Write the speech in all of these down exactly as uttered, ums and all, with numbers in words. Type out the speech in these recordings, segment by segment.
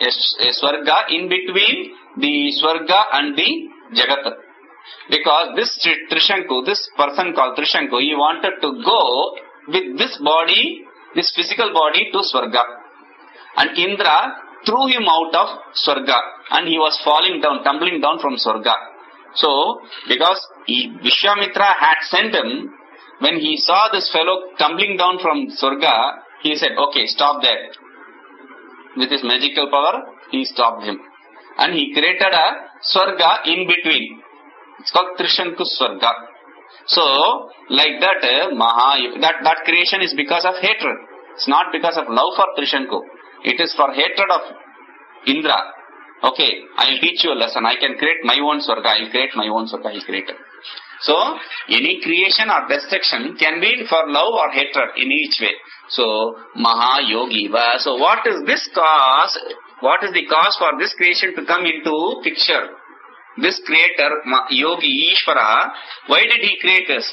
a, a Swarga in between the Swarga and the Jagat. Because this Trishanku, this person called Trishanku, he wanted to go with this body, this physical body to Swarga. And Indra threw him out of Swarga and he was falling down, tumbling down from Swarga. So, because he, Vishwamitra had sent him, when he saw this fellow tumbling down from Swarga, he said, okay, stop there. With his magical power, he stopped him. And he created a Swarga in between. It's called Trishanku Swarga. So, like that, Maha, that, that creation is because of hatred. It's not because of love for Trishanku. It is for hatred of Indra. Okay, I'll teach you a lesson. I can create my own Swarga. I'll create my own Swarga. He created. So, any creation or destruction can be for love or hatred in each way. So, Maha Yogiva. So, what is this cause? What is the cause for this creation to come into picture? This creator, Yogi Ishvara, why did he create this?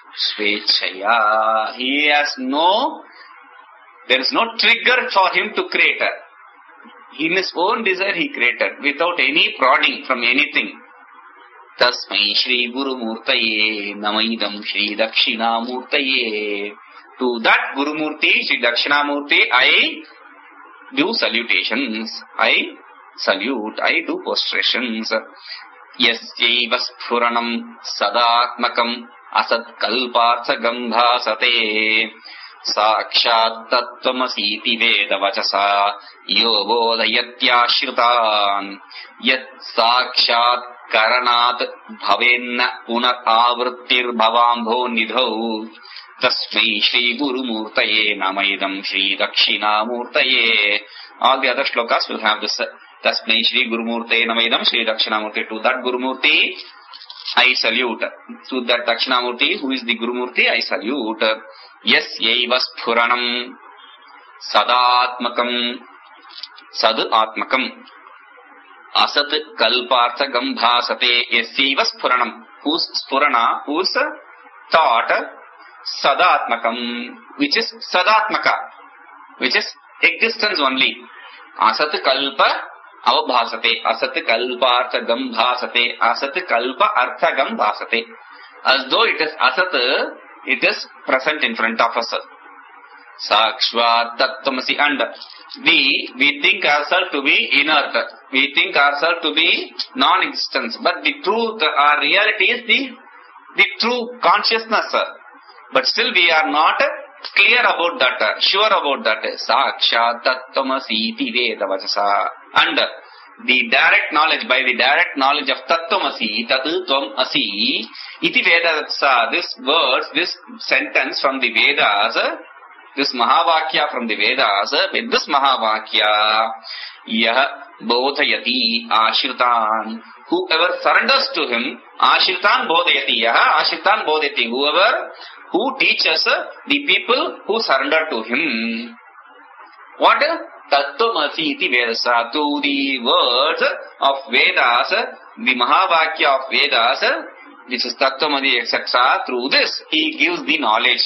Svechaya. He has no, there is no trigger for him to create. In his own desire he created, without any prodding from anything. Tasmai Shri Guru Murtaye Namaidam Shri Dakshina Murtaye. To that Guru Murti, Shri Dakshina Murti, I do salutations. I salute, I do prostrations. Yasyaiva sphuranam sadatmakam asat kalpartha gambhasate sakshat tattvamasiti veda vachasa yovodhayatyashritan yat sakshat karanat bhavenna punat avrittir bhavambho nidhau tasmai Shri Guru Murtaye Namaidam Shri Dakshina Murtaye. All the other shlokas will have this. Tasmai Shri Guru Murtaye Namaidam Shri Dakshina Murtaye. To that Guru Murti, I salute. To that Dakshina Murti, who is the Guru Murti, I salute. Yes, yaiva sphuranam sadatmakam sad atmakam asat kalpartha gambhasate. Yes, yaiva sphuranam. Whose spurana, whose thought, sadatmakam, which is sadatmaka, which is existence only. Asat kalpa avabhasate, asat kalpa arthagam bhasate, asat kalpa arthagam bhasate. As though it is asat, it is present in front of us. Sakshvat tattvamasi. And we, we think ourselves to be inert. We think ourselves to be non-existence. But the truth, our reality is the, the true consciousness. But still we are not clear about that, sure about that. Sakshat tattvamasi iti veda vachasa. And the direct knowledge, by the direct knowledge of tattvamasi, tatu tvam asi, iti veda vachasa. This words, this sentence from the Vedas, this Mahavakya from the Vedas, with this Mahavakya, yah bodhayati ashritan. Whoever surrenders to him, ashritan bodhayati, yah ashritan bodhayati. Whoever who teaches the people who surrender to him. What? Tattvamasi iti vedasa. To the words of Vedas, the Mahavakya of Vedas, which is Tattvamasi, et cetera. Through this, he gives the knowledge.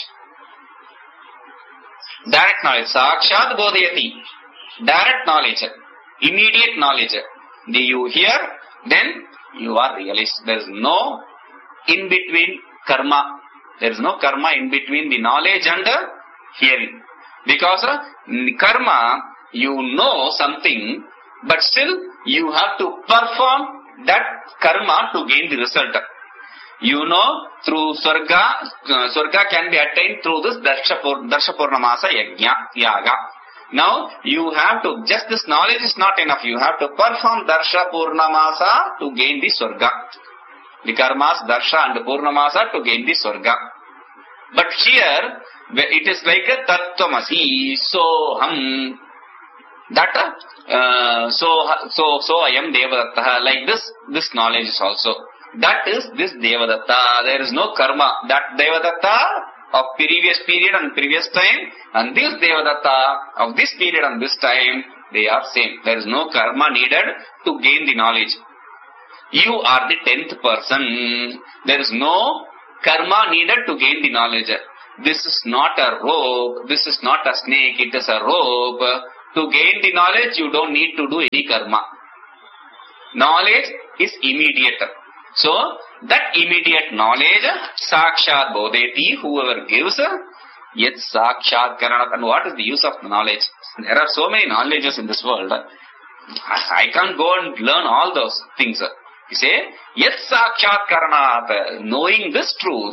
Direct knowledge. Sakshat bodhayati. Direct knowledge. Immediate knowledge. Do you hear? Then you are realized. There is no in between karma. There is no karma in between the knowledge and the hearing. Because uh, karma, you know something, but still you have to perform that karma to gain the result. You know, through Swarga, uh, Swarga can be attained through this Darshapur, Darshapurnamasa Yajna, Yaga. Now, you have to, just this knowledge is not enough. You have to perform Darshapurnamasa to gain the Swarga. The karmas, darsha and purnamasa to gain the swarga. But here, it is like a tattvamasi, soham. That, uh, so, so, so I am Devadatta. Like this, this knowledge is also. That is this Devadatta. There is no karma. That Devadatta of previous period and previous time, and this Devadatta of this period and this time, they are same. There is no karma needed to gain the knowledge. You are the tenth person. There is no karma needed to gain the knowledge. This is not a rope. This is not a snake. It is a rope. To gain the knowledge, you don't need to do any karma. Knowledge is immediate. So, that immediate knowledge, sakshat bodheti, whoever gives, yet sakshat karanat. And what is the use of knowledge? There are so many knowledges in this world. I can't go and learn all those things. You say, yet sakshat karanat, knowing this truth,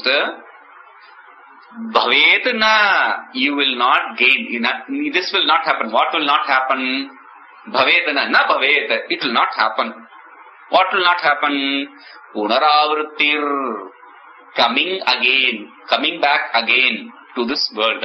bhavet na, you will not gain. This will not happen. What will not happen? Bhavet na, na bhavet. It will not happen. What will not happen? Punaravrittir, coming again, coming back again to this world.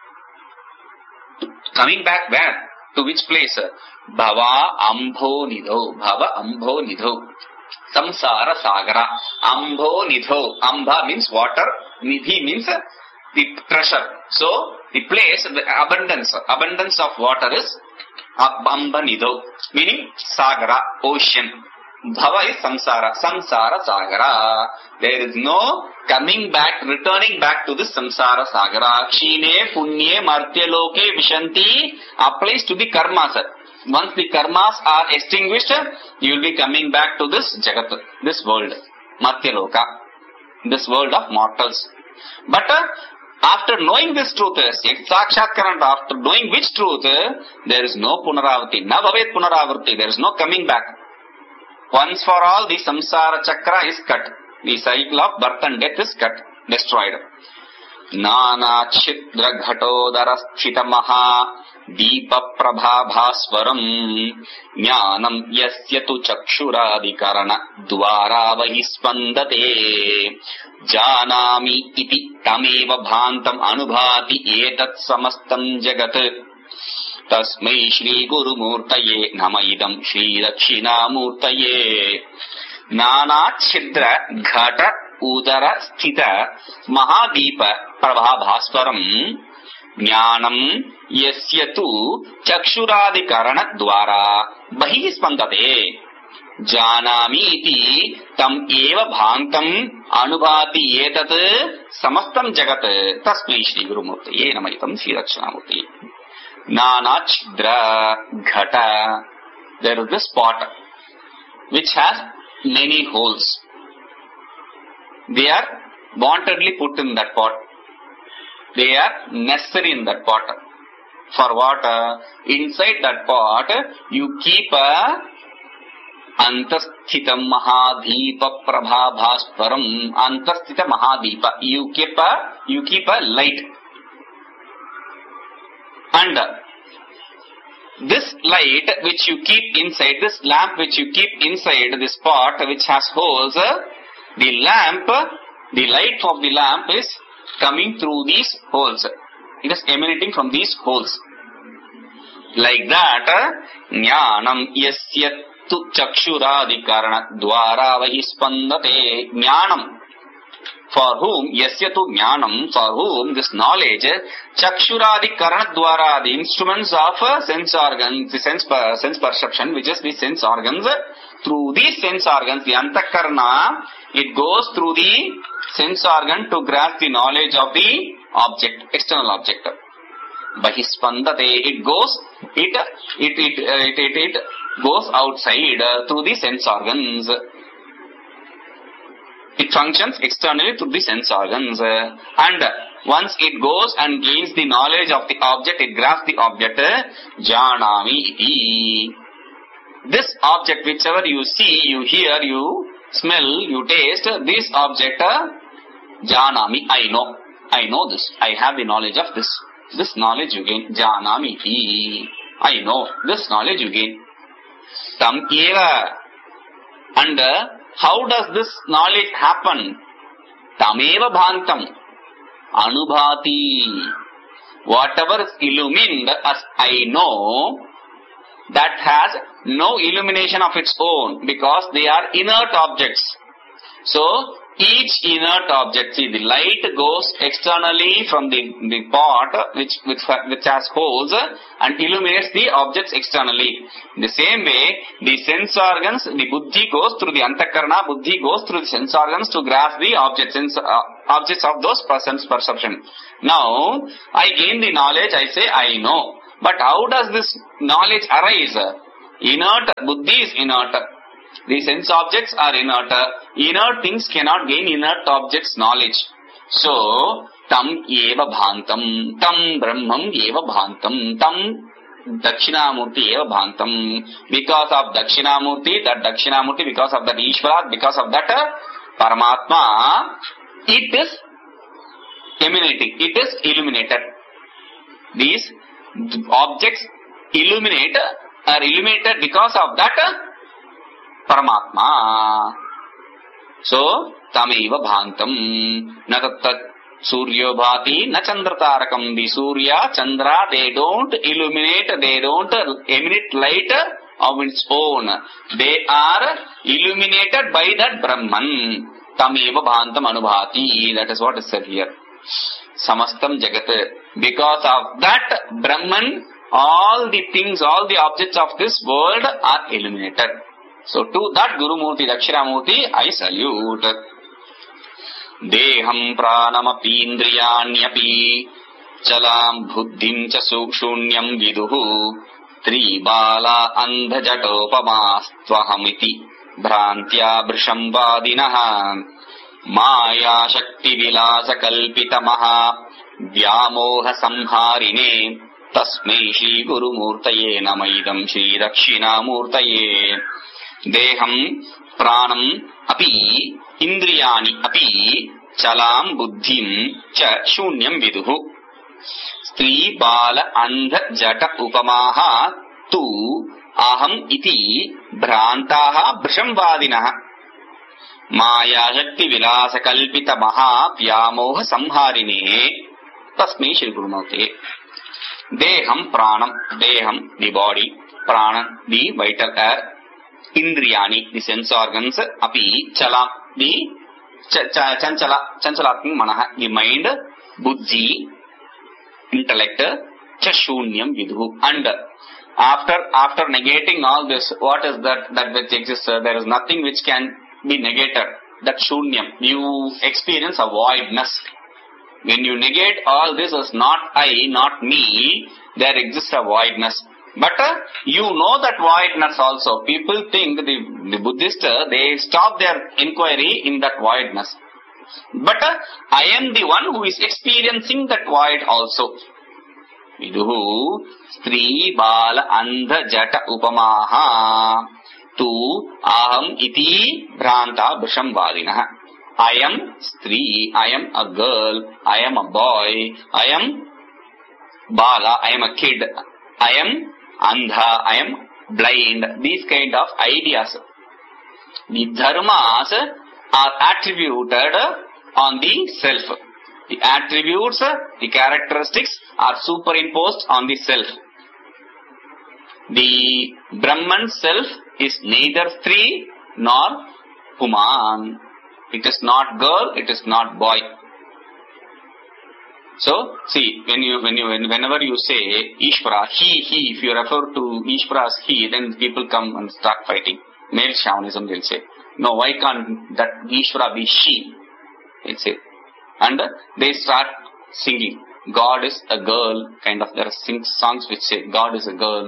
Coming back where? To which place? Bhava ambho nidho. Bhava ambho nidho. Samsara sagara. Ambho nidho. Ambha means water. Nidhi means the treasure. So, the place, the abundance, abundance of water is Amba nidho. Meaning sagara, ocean. Bhava is samsara. Samsara sagara. There is no coming back, returning back to this samsara sagara. Kshine, punye, martya loke, vishanti applies to the karmas. Once the karmas are extinguished, you will be coming back to this jagat, this world. Martya loka. This world of mortals. But uh, after knowing this truth, sakshatkaranta, after knowing which truth, there is no punaravati. Na bhavet punaravati. There is no coming back. Once for all, the samsara chakra is cut. The cycle of birth and death is cut, destroyed. Nana chidra ghatodara sthita maha deepa prabha bhaswaram jnanam yasya tu chakshuradikarana dvara vahi spandate janami iti tameva bhantam anubhati etat samastam jagat. Tasmai Shri Guru Murtaye Namaidam Shri Dakshina Murtaye. Nana Chidra Ghata Udara Sthita Mahadeepa Prabha Bhaswaram Jnanam Yasyatu Chakshuradikarana Dwara Bahi Spandate Janami iti tam eva bhantam anubhati etat samastam jagat. Tasmai Shri Guru Murtaye Namaidam Shri Dakshina Murtaye. Nana Chidra Ghata. There is this pot which has many holes. They are wantedly put in that pot. They are necessary in that pot. For what? Uh, inside that pot, you keep a Antasthita Mahadeepa Prabha Bhaswaram. Antasthita Mahadeepa. You keep a, you keep a light. And this light which you keep inside, this lamp which you keep inside this pot which has holes, the lamp, the light of the lamp is coming through these holes. It is emanating from these holes. Like that, jnanam yasya tu chakshuradikarana dvara vahi spandate. Jnanam. For whom, yasyatu jnanam, for whom this knowledge, chakshuradi karana dwara, the instruments of sense organs, the sense, sense perception, which is the sense organs, through these sense organs, the antakarana, it goes through the sense organ to grasp the knowledge of the object, external object. Bahispandate, it goes, it, it, it, it, it, it goes outside uh, through the sense organs. It functions externally through the sense organs. Uh, and once it goes and gains the knowledge of the object, it grasps the object, janami iti. This object, whichever you see, you hear, you smell, you taste, this object, janami, I know. I know this. I have the knowledge of this. This knowledge you gain. Janami iti. I know. This knowledge you gain. Tam eva. And uh, how does this knowledge happen? Tameva bhantam. Anubhati. Whatever is illumined as I know, that has no illumination of its own because they are inert objects. So, each inert object, see the light goes externally from the, the pot which, which, which has holes and illuminates the objects externally. In the same way, the sense organs, the buddhi goes through the antakarana, buddhi goes through the sense organs to grasp the objects, sense, uh, objects of those persons' perception. Now, I gain the knowledge, I say I know. But how does this knowledge arise? Inert, buddhi is inert. The sense objects are inert. Inert things cannot gain inert objects knowledge. So, tam eva bhantam, tam brahmam eva bhantam, tam Dakshinamurti eva bhantam. Because of Dakshinamurti, that Dakshinamurti, because of that Ishvara, because of that Paramatma, it is emanating, it is illuminated. These objects illuminate, are illuminated because of that Paramatma. So, tameva bhantam, na tat suryo bhati, na chandra tarakam. The Surya, Chandra, they don't illuminate, they don't emanate light of its own. They are illuminated by that Brahman. Tameva bhantam anubhati. That is what is said here. Samastam jagat. Because of that Brahman, all the things, all the objects of this world are illuminated. So to that Guru Murti, Dakshinamurti, I salute. Deham pranamapi indriyanyapi chalam buddhim cha shunyam viduhu tribala andhajatopamaastvahamiti bhrantya brishambadinaha maya shakti vilasa kalpitamaha vyamoha samharine tasmai shri guru murtaye namaidam shri dakshinamurtaye. Deham pranam api indriyani api chalam buddhim cha shunyam viduhu stri bala andha jata upamaha tu aham iti bhrantaha brishambadinaha maya shakti vilasa kalpita maha vyamoha samharine tasmai shri guru murtaye. Deham pranam, deham the body, prana the vital air, indriyani the sense organs, api chala the ch- ch- chanchala chanchalatmik manaha the mind, buddhi intellect, cha shunyam vidhu. And after after negating all this, what is that that which exists? There is nothing which can be negated. That shunyam, you experience a voidness. When you negate all this as not I, not me, there exists a voidness. But uh, you know that voidness also. People think the, the Buddhists, uh, they stop their inquiry in that voidness. But uh, I am the one who is experiencing that void also. Viduhu stri bala andha jata upamaha tu aham iti bhranta brishambadinaha. I am Stri, I am a girl, I am a boy, I am Bala, I am a kid, I am Andha, I am blind. These kind of ideas. The dharmas are attributed on the self. The attributes, the characteristics are superimposed on the self. The Brahman self is neither Stri nor Puman. It is not girl, it is not boy. So, see, when you, when you, whenever you say Ishvara, he, he, if you refer to Ishvara as he, then people come and start fighting. Male Shamanism, they'll say. No, why can't that Ishvara be she? They'll say. And they start singing. God is a girl, kind of, there are sing songs which say God is a girl.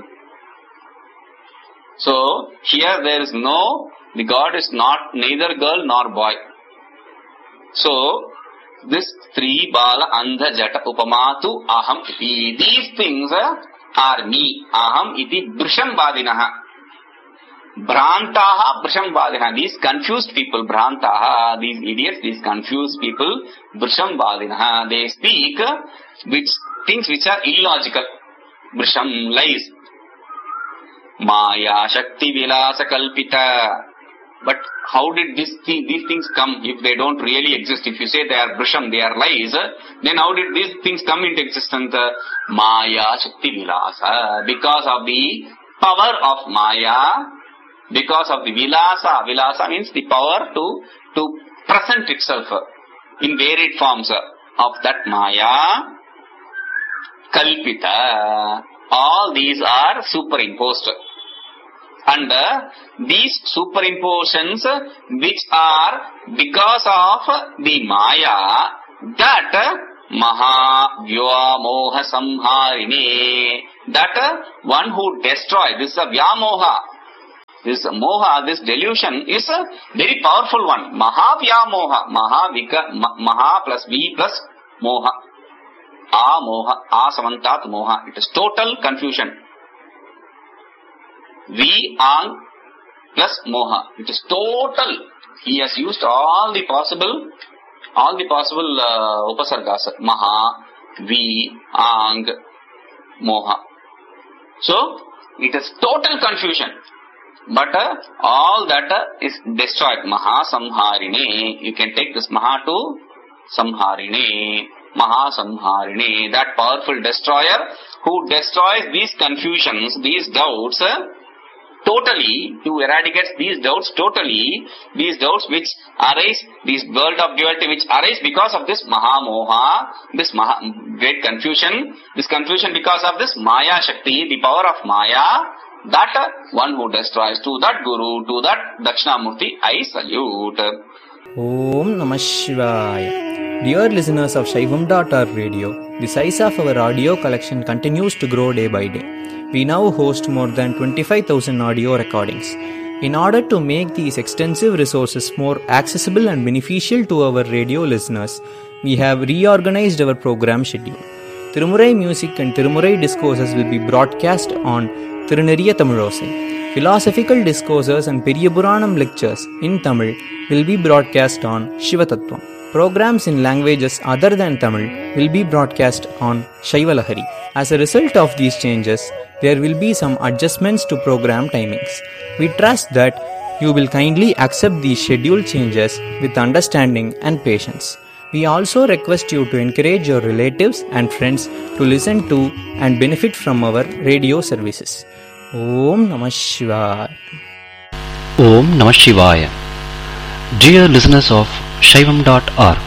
So, here there is no, the God is not neither girl nor boy. So, this three bala andha jata upamatu aham iti. These things are me. Aham iti brishambadinaha. Bhrantaha brishambadinaha. These confused people, bhrantaha, these idiots, these confused people, brishambadinaha. They speak which things which are illogical. Brisham, lies. Maya shakti vilasa kalpita. But how did this thing, these things come if they don't really exist? If you say they are brisham, they are lies, then how did these things come into existence? Maya shakti vilasa. Because of the power of Maya, because of the vilasa. Vilasa means the power to, to present itself in varied forms of that Maya. Kalpita. All these are superimposed. And uh, these superimpositions which are because of the Maya, that Maha Vyamoha Samharine, that uh, one who destroys, this is a vyamoha. This moha, this delusion is a very powerful one. Mahavyamoha. Maha, vika, ma, maha plus V plus moha. A moha, a samantat moha. It is total confusion. V ang plus moha. It is total. He has used all the possible, all the possible uh, upasargas. Maha, V, ang, moha. So, it is total confusion. But uh, all that uh, is destroyed. Maha samharine. You can take this Maha to samharine. Maha samharine. That powerful destroyer who destroys these confusions, these doubts, uh, totally, who eradicates these doubts totally, these doubts which arise, this world of duality which arise because of this Maha Moha, this Maha, great confusion, this confusion because of this Maya Shakti, the power of Maya, that uh, one who destroys, to that Guru, to that Dakshinamurti, I salute. Om Namah Shivaya. Dear listeners of Shaivam dot org radio, the size of our audio collection continues to grow day by day. We now host more than twenty-five thousand audio recordings. In order to make these extensive resources more accessible and beneficial to our radio listeners, we have reorganized our program schedule. Tirumurai music and Tirumurai discourses will be broadcast on Tiruneriya Tamilosai. Philosophical discourses and Periyapuranam lectures in Tamil will be broadcast on Shivatattvam. Programs in languages other than Tamil will be broadcast on Shaivalahari. As a result of these changes, there will be some adjustments to program timings. We trust that you will kindly accept these schedule changes with understanding and patience. We also request you to encourage your relatives and friends to listen to and benefit from our radio services. Om Namah Shivaya. Om Namah Shivaya. Dear listeners of Shaivam dot org,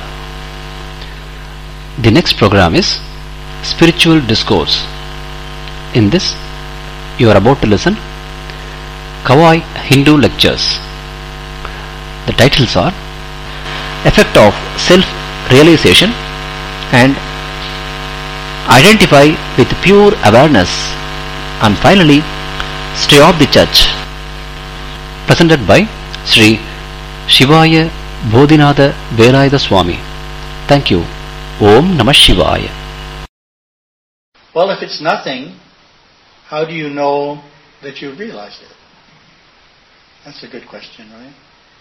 the next program is Spiritual Discourse. In this, you are about to listen Kawai Hindu Lectures. The titles are Effect of Self-Realization and Identify with Pure Awareness, and finally Stay of the Church. Presented by Sri Shivaya Bodhinatha Verayatha Swami. Thank you. Om Namah Shivaya. Well, if it's nothing, how do you know that you've realized it? That's a good question, right?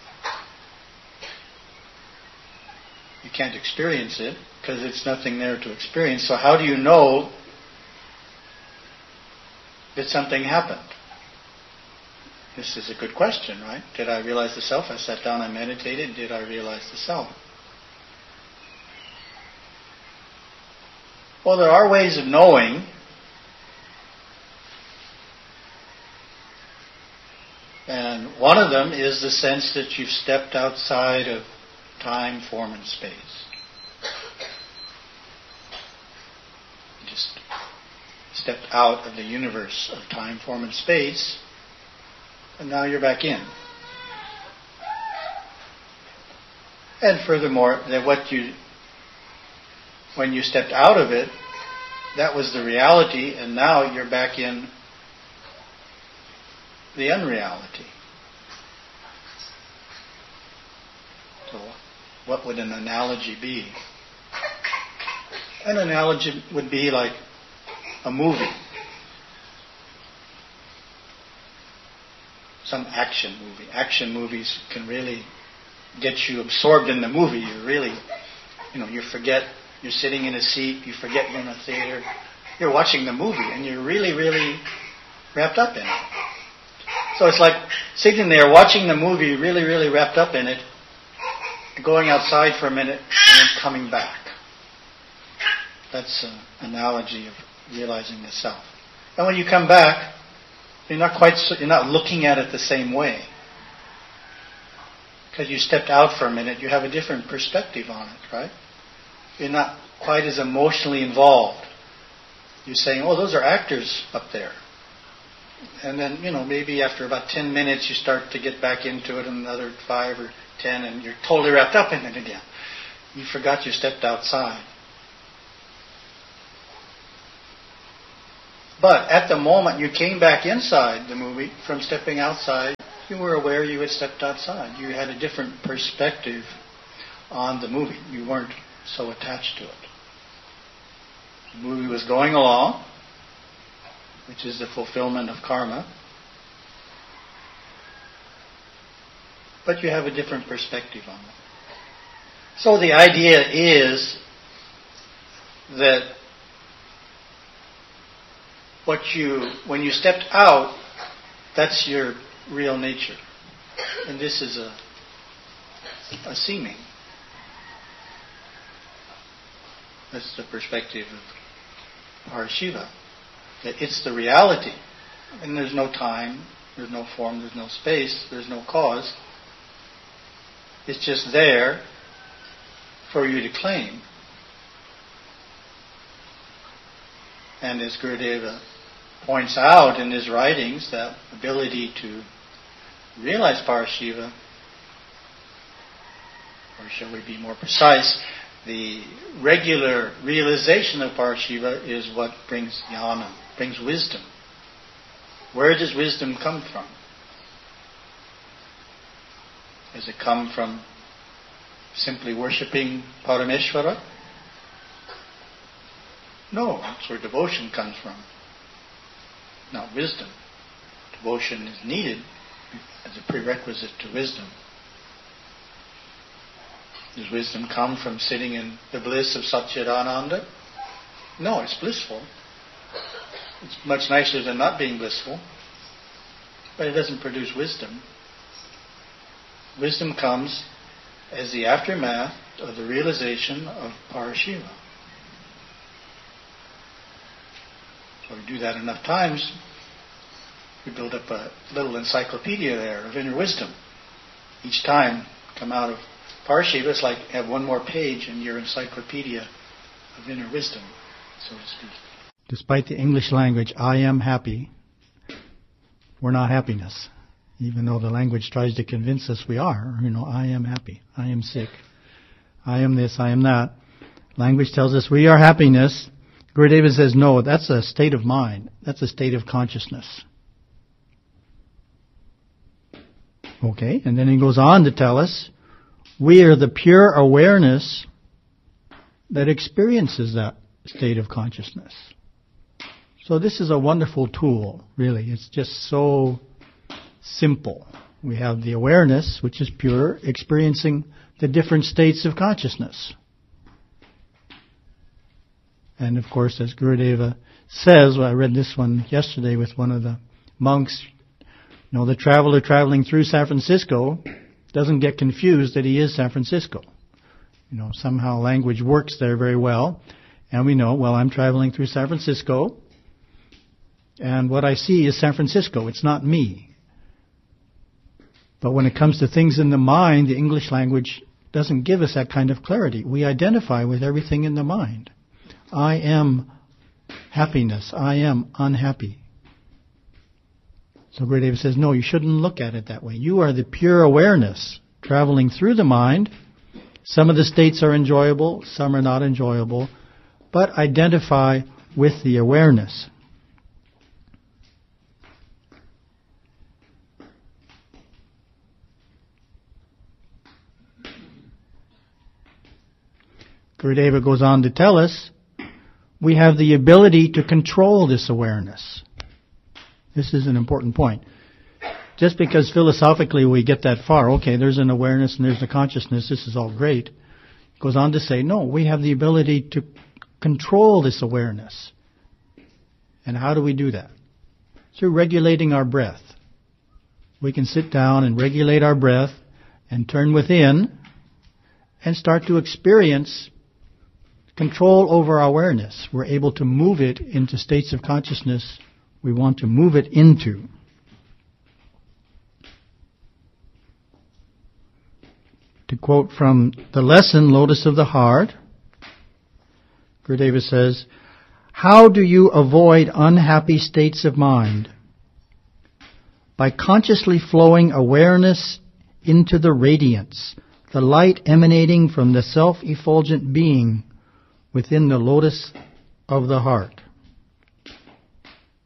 You can't experience it because it's nothing there to experience. So how do you know that something happened? This is a good question, right? Did I realize the self? I sat down, I meditated. Did I realize the self? Well, there are ways of knowing. And one of them is the sense that you've stepped outside of time, form, and space. You just stepped out of the universe of time, form, and space, and now you're back in. And furthermore, that what you, when you stepped out of it, that was the reality, and now you're back in the unreality. So, what would an analogy be? An analogy would be like a movie. Some action movie. Action movies can really get you absorbed in the movie. You really, you know, you forget you're sitting in a seat, you forget you're in a theater. You're watching the movie and you're really, really wrapped up in it. So it's like sitting there watching the movie, really, really wrapped up in it, going outside for a minute and then coming back. That's an analogy of realizing the self. And when you come back, you're not quite, you're not looking at it the same way. Because you stepped out for a minute, you have a different perspective on it, right? You're not quite as emotionally involved. You're saying, oh, those are actors up there. And then, you know, maybe after about ten minutes you start to get back into it, and another five or ten, and you're totally wrapped up in it again. You forgot you stepped outside. But at the moment you came back inside the movie from stepping outside, you were aware you had stepped outside. You had a different perspective on the movie. You weren't so attached to it. The movie was going along, which is the fulfillment of karma. But you have a different perspective on it. So the idea is that what you, when you stepped out, that's your real nature. And this is a, a seeming. That's the perspective of Parashiva. That it's the reality. And there's no time, there's no form, there's no space, there's no cause. It's just there for you to claim. And as Gurudeva points out in his writings, that ability to realize Parashiva, or shall we be more precise, the regular realization of Parashiva is what brings jnana, brings wisdom. Where does wisdom come from? Does it come from simply worshipping Parameshvara? No, that's where devotion comes from. Not wisdom. Devotion is needed as a prerequisite to wisdom. Does wisdom come from sitting in the bliss of Satchidananda? No, it's blissful. It's much nicer than not being blissful. But it doesn't produce wisdom. Wisdom comes as the aftermath of the realization of Parashiva. So we do that enough times, we build up a little encyclopedia there of inner wisdom. Each time come out of Parashiva, it's like have one more page in your encyclopedia of inner wisdom, so to speak. Despite the English language, I am happy, we're not happiness. Even though the language tries to convince us we are. You know, I am happy, I am sick, I am this, I am that. Language tells us we are happiness. Gurudeva says, no, that's a state of mind. That's a state of consciousness. Okay, and then he goes on to tell us, we are the pure awareness that experiences that state of consciousness. So this is a wonderful tool, really. It's just so simple. We have the awareness, which is pure, experiencing the different states of consciousness. And of course, as Gurudeva says, well, I read this one yesterday with one of the monks, you know, the traveler traveling through San Francisco doesn't get confused that he is San Francisco. You know, somehow language works there very well. And we know, well, I'm traveling through San Francisco, and what I see is San Francisco. It's not me. But when it comes to things in the mind, the English language doesn't give us that kind of clarity. We identify with everything in the mind. I am happiness. I am unhappy. So Gurudeva says, no, you shouldn't look at it that way. You are the pure awareness traveling through the mind. Some of the states are enjoyable, some are not enjoyable, but identify with the awareness. Gurudeva goes on to tell us, we have the ability to control this awareness. This is an important point. Just because philosophically we get that far, okay, there's an awareness and there's a consciousness, this is all great. It goes on to say, no, we have the ability to control this awareness. And how do we do that? Through regulating our breath. We can sit down and regulate our breath and turn within and start to experience control over our awareness. We're able to move it into states of consciousness we want to move it into. To quote from the lesson, Lotus of the Heart, Gurudeva says, how do you avoid unhappy states of mind? By consciously flowing awareness into the radiance, the light emanating from the self-effulgent being within the lotus of the heart.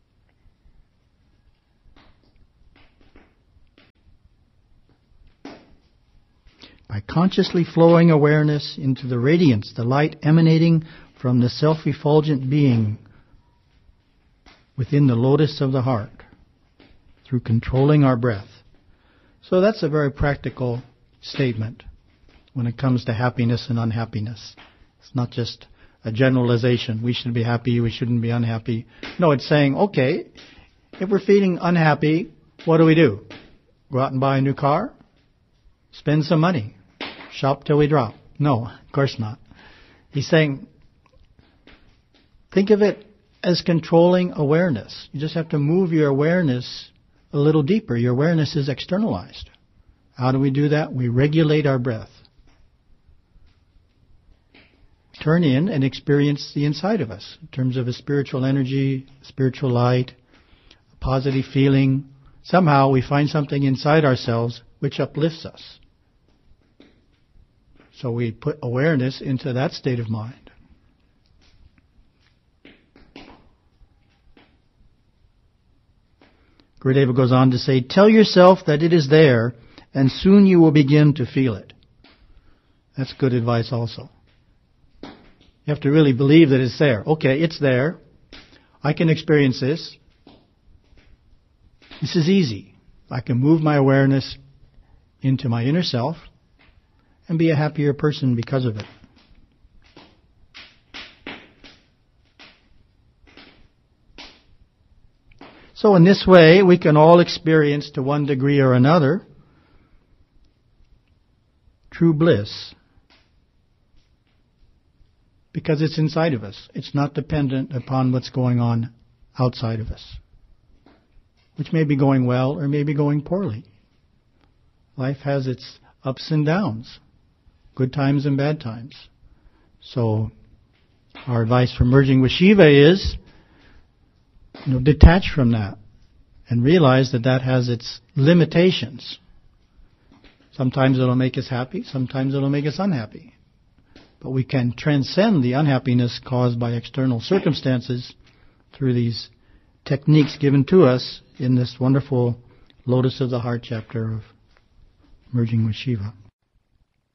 By consciously flowing awareness into the radiance, the light emanating from the self-effulgent being within the lotus of the heart, through controlling our breath. So that's a very practical statement when it comes to happiness and unhappiness. It's not just a generalization. We should be happy, we shouldn't be unhappy. No, it's saying, okay, if we're feeling unhappy, what do we do? Go out and buy a new car? Spend some money? Shop till we drop? No, of course not. He's saying, think of it as controlling awareness. You just have to move your awareness a little deeper. Your awareness is externalized. How do we do that? We regulate our breath. Turn in and experience the inside of us in terms of a spiritual energy, spiritual light, a positive feeling. Somehow we find something inside ourselves which uplifts us. So we put awareness into that state of mind. Gurudeva goes on to say, tell yourself that it is there, and soon you will begin to feel it. That's good advice also. You have to really believe that it's there. Okay, it's there. I can experience this. This is easy. I can move my awareness into my inner self and be a happier person because of it. So in this way, we can all experience to one degree or another true bliss. Because it's inside of us. It's not dependent upon what's going on outside of us, which may be going well or may be going poorly. Life has its ups and downs, good times and bad times. So our advice for merging with Shiva is, you know, detach from that and realize that that has its limitations. Sometimes it'll make us happy, sometimes it'll make us unhappy. But we can transcend the unhappiness caused by external circumstances through these techniques given to us in this wonderful Lotus of the Heart chapter of Merging with Shiva.